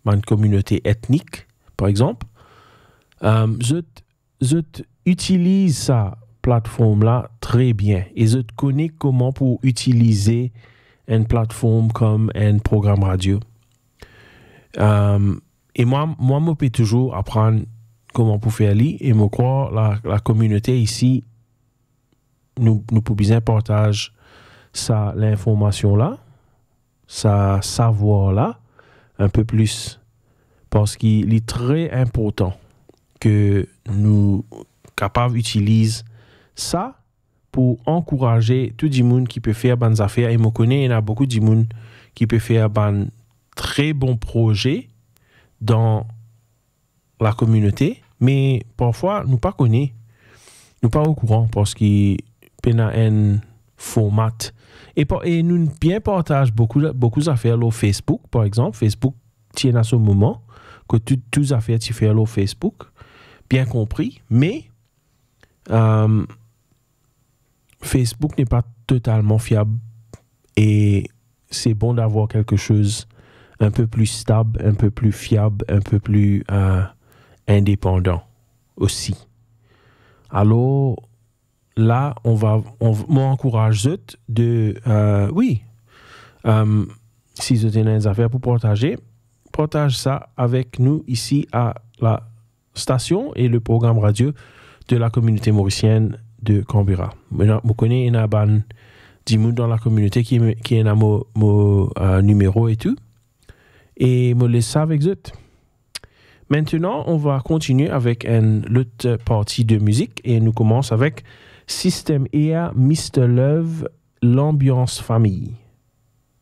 une communauté ethnique, par exemple, je utilise sa plateforme-là très bien et je connais comment pour utiliser une plateforme comme un programme radio. Et moi, je peux toujours apprendre comment pour faire ça et je crois la communauté ici, nous pouvons bien partager l'information-là, ça savoir-là, un peu plus. Parce qu'il est très important que nous capables d'utiliser ça pour encourager tout le monde qui peut faire bonnes affaires. Et je connais, il y a beaucoup de monde qui peut faire un très bon projet dans la communauté, mais parfois, nous ne connaissons pas. Nous ne sommes pas au courant parce qu'il y a un format. Et nous bien partageons beaucoup d'affaires sur Facebook, par exemple. Facebook tient à ce moment que toutes les affaires tu fais sur Facebook, bien compris, mais Facebook n'est pas totalement fiable et c'est bon d'avoir quelque chose un peu plus stable, un peu plus fiable, un peu plus indépendant aussi. Alors, là, m'encourage de, si vous avez des affaires pour partage ça avec nous ici à la station et le programme radio de la communauté mauricienne de Canberra. Vous connaissez, il y a des gens dans la communauté qui a mon numéro et tout. Et je laisse ça avec eux. Maintenant, on va continuer avec une autre partie de musique et nous commençons avec System Air, Mr. Love, l'ambiance famille.